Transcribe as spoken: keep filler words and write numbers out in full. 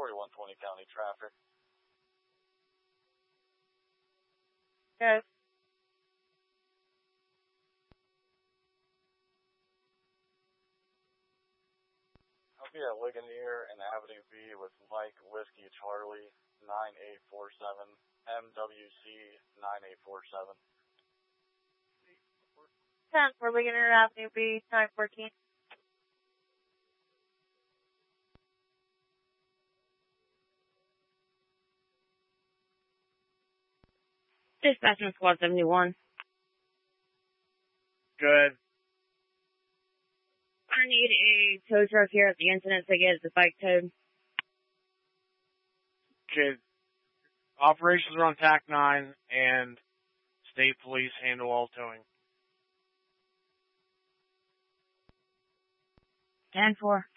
forty-one twenty county traffic. Yes. I'll be at Ligonier and Avenue B with Mike Whiskey Charlie nine eight four seven, M W C nine eight four seven. ten for Ligonier Avenue B, nine fourteen. Dispatching Squad seventy-one. Good. I need a tow truck here at the incident ticket. It's a bike towed. Okay. Operations are on T A C nine, and state police handle all towing. ten four.